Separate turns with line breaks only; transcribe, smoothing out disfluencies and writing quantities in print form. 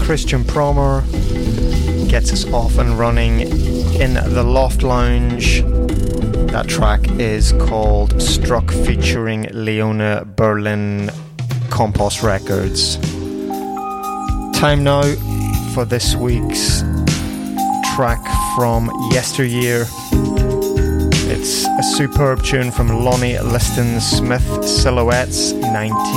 Christian Promer gets us off and running in the Loft Lounge. That track is called Struck, featuring Leona Berlin, Compost Records. Time now for this week's track from yesteryear. It's a superb tune from Lonnie Liston Smith, Silhouettes 19.